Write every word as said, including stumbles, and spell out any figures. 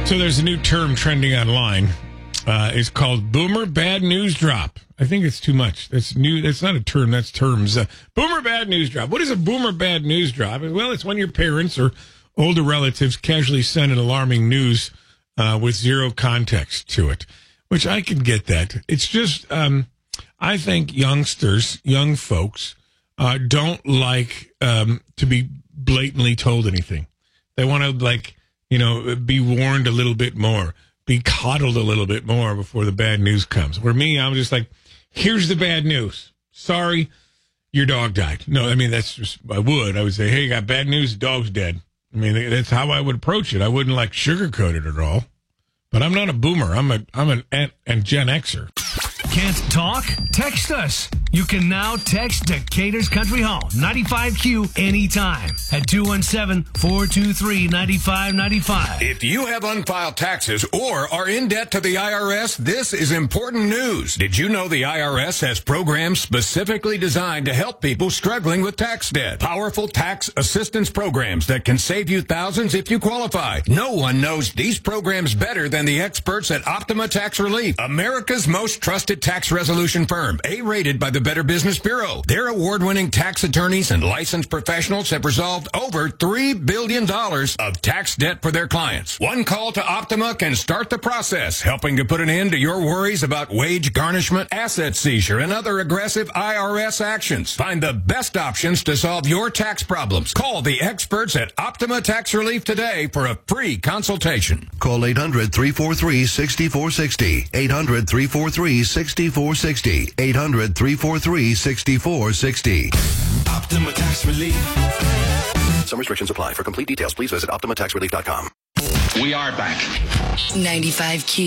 So there's a new term trending online. Uh, it's called Boomer Bad News Drop. I think it's too much. That's new. That's not a term. That's terms. Uh, Boomer Bad News Drop. What is a Boomer Bad News Drop? Well, it's when your parents or older relatives casually send an alarming news uh, with zero context to it, which I can get that. It's just, um, I think youngsters, young folks, uh, don't like um, to be blatantly told anything. They want to, like, you know, be warned a little bit more, be coddled a little bit more before the bad news comes. Where me, I'm just like, here's the bad news. Sorry, your dog died. No, I mean, that's just, I would. I would say, hey, got bad news, the dog's dead. I mean, that's how I would approach it. I wouldn't, like, sugarcoat it at all. But I'm not a boomer. I'm a I'm an Ant and Gen Xer. Can't talk? Text us. You can now text Decatur's Country Home, ninety-five Q, anytime at two one seven, four two three, nine five nine five. If you have unfiled taxes or are in debt to the I R S, this is important news. Did you know the I R S has programs specifically designed to help people struggling with tax debt? Powerful tax assistance programs that can save you thousands if you qualify. No one knows these programs better than the experts at Optima Tax Relief, America's most trusted tax resolution firm, A-rated by the Better Business Bureau. Their award-winning tax attorneys and licensed professionals have resolved over three billion dollars of tax debt for their clients. One call to Optima can start the process, helping to put an end to your worries about wage garnishment, asset seizure, and other aggressive I R S actions. Find the best options to solve your tax problems. Call the experts at Optima Tax Relief today for a free consultation. Call eight hundred, three four three, six four six zero. eight hundred, three four three, six four six zero. eight hundred, three four three, six four six zero. Optima Tax Relief. Some restrictions apply. For complete details, please visit optima tax relief dot com. We are back. ninety-five Q.